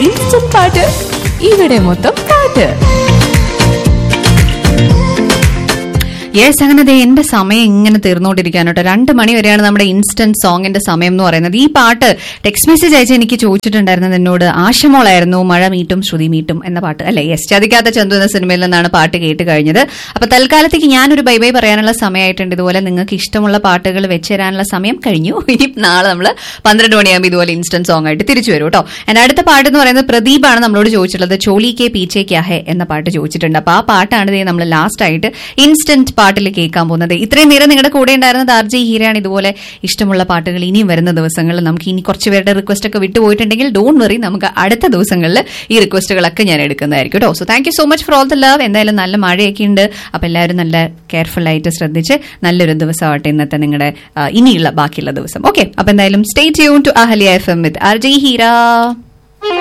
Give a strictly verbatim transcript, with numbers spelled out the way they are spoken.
Instant പാട്ട് ഇവിടെ മൊത്തം പാട്ട്. യെസ്, അങ്ങനെ ദേ എന്റെ സമയം ഇങ്ങനെ തീർന്നുകൊണ്ടിരിക്കുകയാണ് കേട്ടോ. രണ്ട് മണി വരെയാണ് നമ്മുടെ ഇൻസ്റ്റന്റ് സോങ്ങിന്റെ സമയം എന്ന് പറയുന്നത്. ഈ പാട്ട് ടെക്സ്റ്റ് മെസ്സേജ് അയച്ച് എനിക്ക് ചോദിച്ചിട്ടുണ്ടായിരുന്നത് എന്നോട് ആശമോളായിരുന്നു. മഴ മീട്ടും ശ്രുതി മീട്ടും എന്ന പാട്ട് അല്ലെ? യെസ്, ചതിക്കാത്ത ചന്തു എന്ന സിനിമയിൽ നിന്നാണ് പാട്ട് കേട്ട് കഴിഞ്ഞത്. അപ്പൊ തൽക്കാലത്തേക്ക് ഞാനൊരു ബൈ ബൈ പറയാനുള്ള സമയമായിട്ടുണ്ട്. ഇതുപോലെ നിങ്ങൾക്ക് ഇഷ്ടമുള്ള പാട്ടുകൾ വെച്ച് തരാനുള്ള സമയം കഴിഞ്ഞു. ഇനി നാളെ നമ്മൾ പന്ത്രണ്ട് മണിയാകുമ്പോൾ ഇതുപോലെ ഇൻസ്റ്റന്റ് സോങ് ആയിട്ട് തിരിച്ചു വരും കേട്ടോ. എന്റെ അടുത്ത പാട്ട് എന്ന് പറയുന്നത് പ്രദീപാണ് നമ്മളോട് ചോദിച്ചിട്ടുള്ളത്. ചോലി കെ പീച്ചേ ക്യാ ഹെ എന്ന പാട്ട് ചോദിച്ചിട്ടുണ്ട്. അപ്പൊ ആ പാട്ടാണ് നമ്മൾ ലാസ്റ്റ് ആയിട്ട് ഇൻസ്റ്റന്റ് പാട്ടിൽ കേൾക്കാൻ പോകുന്നത്. ഇത്രയും നേരം നിങ്ങളുടെ കൂടെ ഉണ്ടായിരുന്നത് ആർ ജെ ഹീരയാണ്. ഇതുപോലെ ഇഷ്ടമുള്ള പാട്ടുകൾ ഇനിയും വരുന്ന ദിവസങ്ങളിൽ നമുക്ക് ഇനി കുറച്ച് പേരുടെ റിക്വസ്റ്റ് ഒക്കെ വിട്ടുപോയിട്ടുണ്ടെങ്കിൽ ഡോണ്ട് വറി, നമുക്ക് അടുത്ത ദിവസങ്ങളിൽ ഈ റിക്വസ്റ്റുകളൊക്കെ ഞാൻ എടുക്കുന്നതായിരിക്കും കേട്ടോ. So thank you so much for all the love. എന്തായാലും നല്ല മഴയൊക്കെ ഉണ്ട്. അപ്പൊ എല്ലാവരും നല്ല കെയർഫുൾ ആയിട്ട് ശ്രദ്ധിച്ച് നല്ലൊരു ദിവസമാവട്ടെ ഇന്നത്തെ നിങ്ങളുടെ ഇനിയുള്ള ബാക്കിയുള്ള ദിവസം. ഓക്കെ, അപ്പൊ എന്തായാലും stay tune to Ahalya F M with R J Heera.